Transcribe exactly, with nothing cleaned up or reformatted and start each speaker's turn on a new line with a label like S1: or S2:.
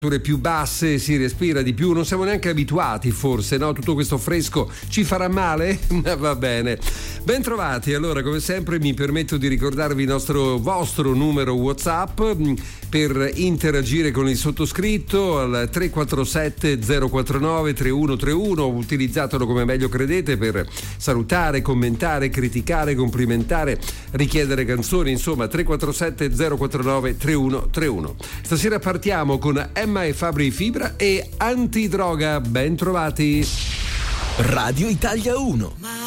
S1: più basse, si respira di più, non siamo neanche abituati forse, no? Tutto questo fresco ci farà male? Va bene. Ben trovati, allora come sempre mi permetto di ricordarvi il nostro vostro numero WhatsApp per interagire con il sottoscritto al tre quattro sette zero quattro nove tre uno tre uno, utilizzatelo come meglio credete per salutare, commentare, criticare, complimentare, richiedere canzoni, insomma tre quattro sette zero quattro nove tre uno tre uno. Stasera partiamo con Emma e Fabri Fibra e Antidroga, ben trovati.
S2: Radio Italia uno.